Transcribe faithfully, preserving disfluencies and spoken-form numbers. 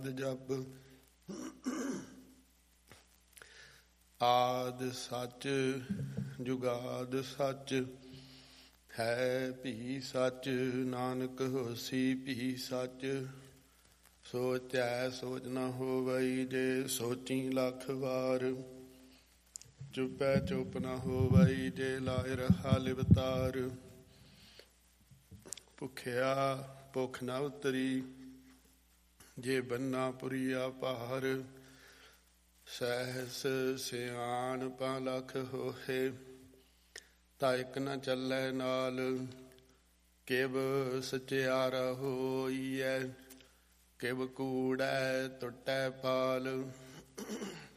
ਜਪ। ਆਦਿ ਸੱਚ ਜੁਗਾਦ ਸੱਚ, ਹੈ ਭੀ ਸੱਚ ਨਾਨਕ ਹੋਸੀ ਭੀ ਸੱਚ। ਸੋਚੈ ਸੋਚ ਨ ਹੋਵਈ, ਜੇ ਸੋਚੀ ਲੱਖ ਵਾਰ। ਚੁਪੈ ਚੁਪ ਨ ਹੋਵਈ, ਜੇ ਲਾਇ ਰਹਾ ਲਿਵਤਾਰ। ਭੁਖਿਆ ਭੁੱਖ ਨ ਉਤਰੀ, ਜੇ ਬੰਨਾ ਪੁਰੀਆ ਭਾਰ। ਸਹਿਸ ਸਿਆਣਪਾ ਲਖ ਹੋਏ, ਤਾ ਇਕ ਨ ਚੱਲੈ ਨਾਲ। ਕਿਵ ਸਚਿਆਰਾ ਹੋਈਐ, ਕਿਵ ਕੂੜੈ ਟੁੱਟੈ ਪਾਲ।